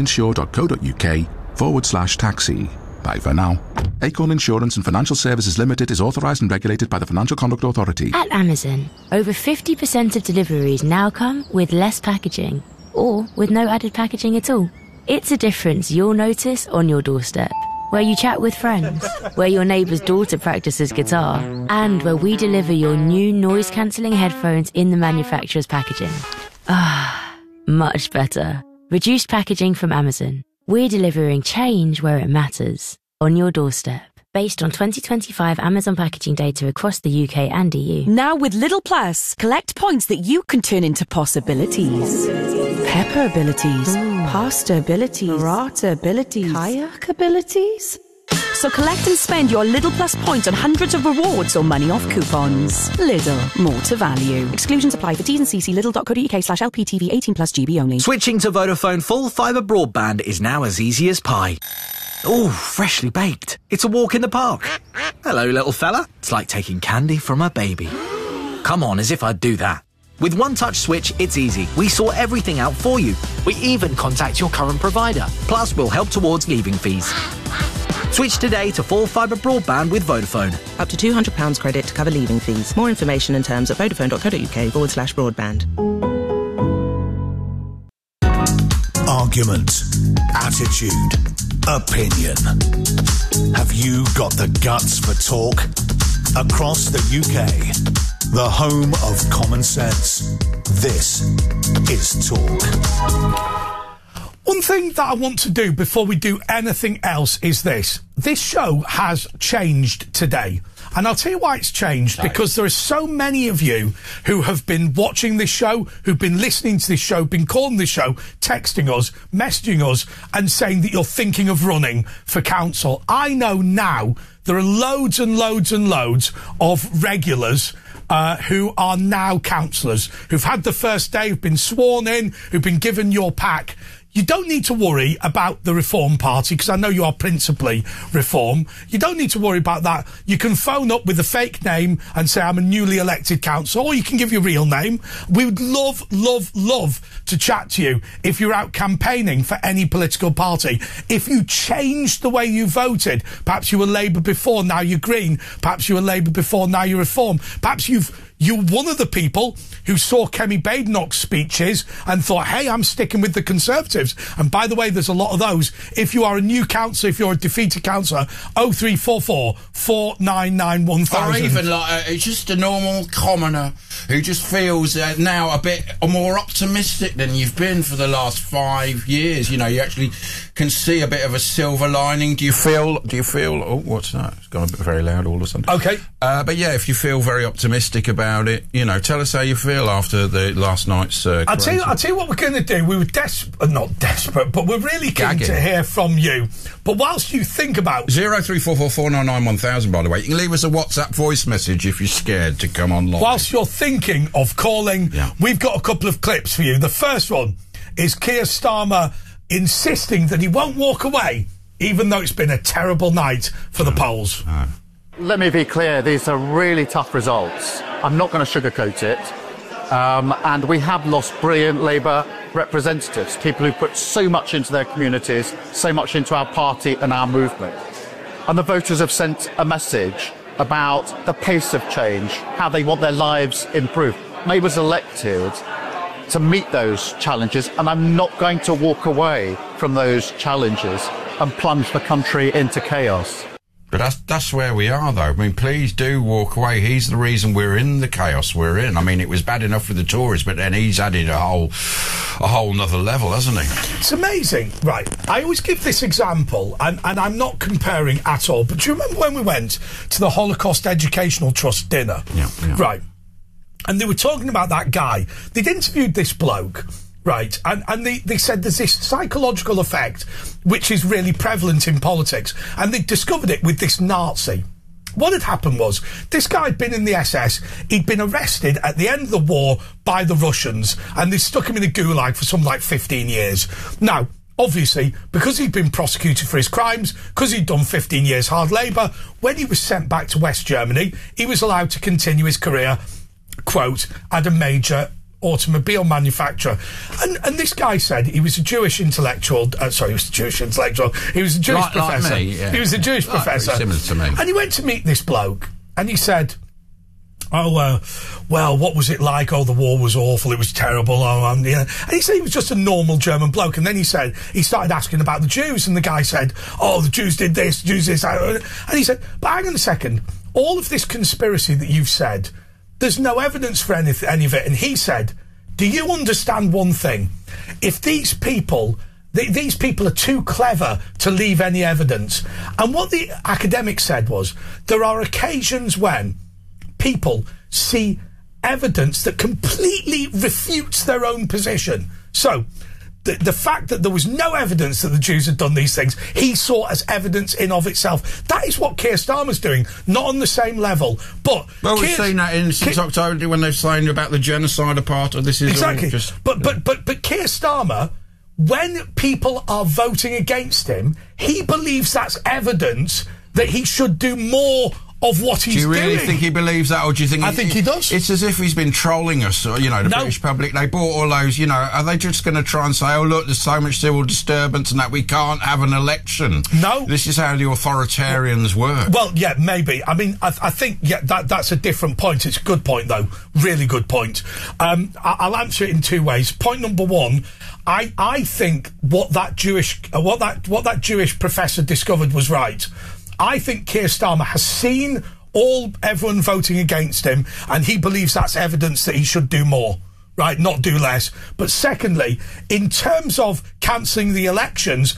acorninsure.co.uk/taxi. Bye for now. Acorn Insurance and Financial Services Limited is authorised and regulated by the Financial Conduct Authority. At Amazon, over 50% of deliveries now come with less packaging or with no added packaging at all. It's a difference you'll notice on your doorstep, where you chat with friends, where your neighbour's daughter practices guitar, and where we deliver your new noise-cancelling headphones in the manufacturer's packaging. Ah, much better. Reduced packaging from Amazon. We're delivering change where it matters, on your doorstep. Based on 2025 Amazon packaging data across the UK and EU. Now with Lidl Plus, collect points that you can turn into possibilities. Pepper abilities, pasta abilities, burrata abilities, kayak abilities. So collect and spend your Lidl Plus points on hundreds of rewards or money off coupons. Lidl, more to value. Exclusions apply for T's and C's. Lidl.co.uk/LPTV 18+ GB only. Switching to Vodafone full fibre broadband is now as easy as pie. Ooh, freshly baked. It's a walk in the park. Hello, little fella. It's like taking candy from a baby. Come on, as if I'd do that. With One Touch Switch, it's easy. We sort everything out for you. We even contact your current provider. Plus, we'll help towards leaving fees. Switch today to full fibre broadband with Vodafone. Up to £200 credit to cover leaving fees. More information and terms at vodafone.co.uk/broadband. Argument, attitude, opinion. Have you got the guts for talk? Across the UK, the home of common sense. This is Talk. One thing that I want to do before we do anything else is this. This show has changed today. And I'll tell you why it's changed, because there are so many of you who have been watching this show, who've been listening to this show, been calling this show, texting us, messaging us, and saying that you're thinking of running for council. I know now there are loads and loads and loads of regulars who are now councillors, who've had the first day, who've been sworn in, who've been given your pack. You don't need to worry about the Reform Party, because I know you are principally Reform. You don't need to worry about that. You can phone up with a fake name and say, I'm a newly elected councillor, or you can give your real name. We would love, love, love to chat to you if you're out campaigning for any political party. If you changed the way you voted, perhaps you were Labour before, now you're Green. Perhaps you were Labour before, now you're Reform. Perhaps you've you're one of the people who saw Kemi Badenoch's speeches and thought, hey, I'm sticking with the Conservatives. And by the way, there's a lot of those. If you are a new councillor, if you're a defeated councillor, 0344 499 1000. Or even like just a normal commoner who just feels now a bit more optimistic than you've been for the last 5 years. You know, you actually can see a bit of a silver lining. Do you feel, oh, what's that? It's gone a bit very loud all of a sudden. Okay. But yeah, if you feel very optimistic about it, you know, tell us how you feel after the last night's I'll tell you what we're going to do. We were not desperate, but we're really keen to hear from you. But whilst you think about 0344 499 1000, by the way, you can leave us a WhatsApp voice message if you're scared to come online. Whilst you're thinking of calling, we've got a couple of clips for you. The first one is Keir Starmer insisting that he won't walk away, even though it's been a terrible night for the polls. Let me be clear, these are really tough results. I'm not going to sugarcoat it. And we have lost brilliant Labour representatives, people who put so much into their communities, so much into our party and our movement. And the voters have sent a message about the pace of change, how they want their lives improved. Labour's elected to meet those challenges, and I'm not going to walk away from those challenges and plunge the country into chaos. But that's where we are, though. I mean, please do walk away. He's the reason we're in the chaos we're in. I mean, it was bad enough with the Tories, but then he's added a whole nother level, hasn't he? It's amazing. Right. I always give this example, and I'm not comparing at all, but do you remember when we went to the Holocaust Educational Trust dinner? Yeah. Right. And they were talking about that guy. They'd interviewed this bloke. Right, and they said there's this psychological effect which is really prevalent in politics, and they discovered it with this Nazi. What had happened was, this guy had been in the SS, he'd been arrested at the end of the war by the Russians, and they stuck him in a gulag for something like 15 years. Now, obviously, because he'd been prosecuted for his crimes, because he'd done 15 years hard labour, when he was sent back to West Germany, he was allowed to continue his career, quote, at a major automobile manufacturer. And this guy said he was a Jewish intellectual. He was a Jewish intellectual. He was a Jewish professor. Like me, yeah. He was a Jewish professor. Similar to me. And he went to meet this bloke, and he said, well, what was it like? Oh, the war was awful. It was terrible. And he said he was just a normal German bloke. And then he started asking about the Jews, and the guy said, oh, the Jews did this, the Jews did this. And he said, but hang on a second. All of this conspiracy that you've said, there's no evidence for any of it. And he said, do you understand one thing? If these people are too clever to leave any evidence. And what the academic said was, there are occasions when people see evidence that completely refutes their own position. So, the fact that there was no evidence that the Jews had done these things, he saw as evidence in of itself. That is what Keir Starmer's doing, not on the same level. But we've seen that since October when they're saying about the genocide part of this is exactly. All just, but Keir Starmer, when people are voting against him, he believes that's evidence that he should do more of what he's doing. Do you really think he believes that, or do you think... I think he does. It's as if he's been trolling us, or, the British public. They bought all those, are they just going to try and say, oh, look, there's so much civil disturbance and that we can't have an election? No. This is how the authoritarians work. Well, yeah, maybe. I mean, I think, that's a different point. It's a good point, though. Really good point. I'll answer it in two ways. Point number one, I think what that Jewish professor discovered was right. I think Keir Starmer has seen everyone voting against him, and he believes that's evidence that he should do more, right? Not do less. But secondly, in terms of cancelling the elections,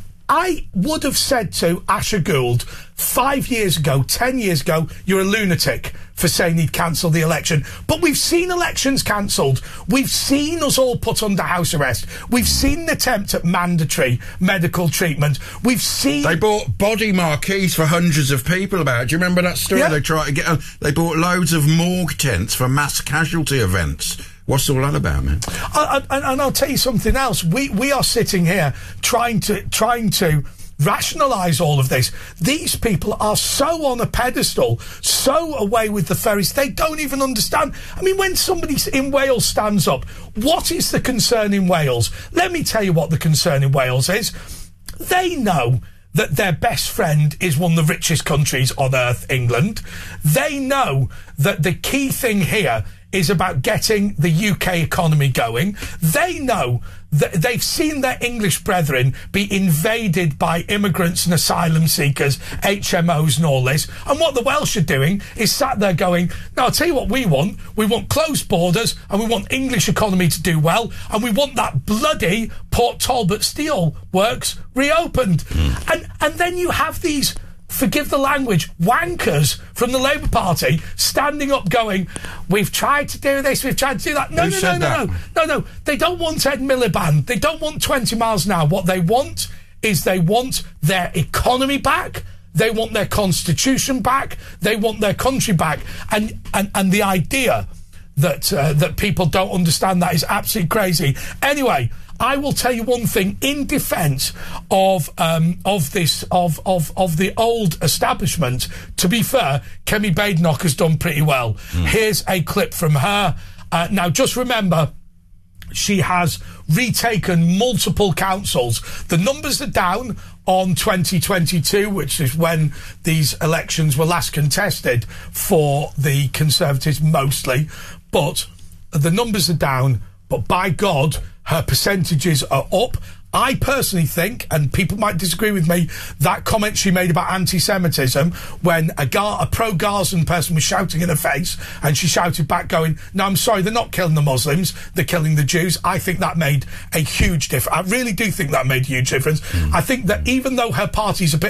I would have said to Asher Gould 5 years ago, 10 years ago, you're a lunatic for saying he'd cancel the election. But we've seen elections cancelled. We've seen us all put under house arrest. We've seen an attempt at mandatory medical treatment. We've seen... They bought body marquees for hundreds of people about it. Do you remember that story? Yeah. They tried to get... they bought loads of morgue tents for mass casualty events. What's all that about, man? And I'll tell you something else. We are sitting here trying to rationalise all of this. These people are so on a pedestal, so away with the fairies, they don't even understand. I mean, when somebody in Wales stands up, what is the concern in Wales? Let me tell you what the concern in Wales is. They know that their best friend is one of the richest countries on earth, England. They know that the key thing here is about getting the UK economy going. They know that they've seen their English brethren be invaded by immigrants and asylum seekers, HMOs and all this. And what the Welsh are doing is sat there going, no, I'll tell you what we want. We want closed borders and we want English economy to do well and we want that bloody Port Talbot Steel Works reopened. And then you have these, forgive the language, wankers from the Labour Party standing up going, we've tried to do this, we've tried to do that. No. They don't want Ed Miliband. They don't want 20 miles an hour. What they want is they want their economy back. They want their constitution back. They want their country back. And the idea that people don't understand that is absolutely crazy. Anyway, I will tell you one thing in defence of the old establishment. To be fair, Kemi Badenoch has done pretty well. Here's a clip from her. Now, just remember, she has retaken multiple councils. The numbers are down on 2022, which is when these elections were last contested for the Conservatives mostly. But the numbers are down. But by God, her percentages are up. I personally think, and people might disagree with me, that comment she made about anti-Semitism when a pro-Gazan person was shouting in her face and she shouted back going, no, I'm sorry, they're not killing the Muslims, they're killing the Jews. I think that made a huge difference. I really do think that made a huge difference. I think that even though her party's a bit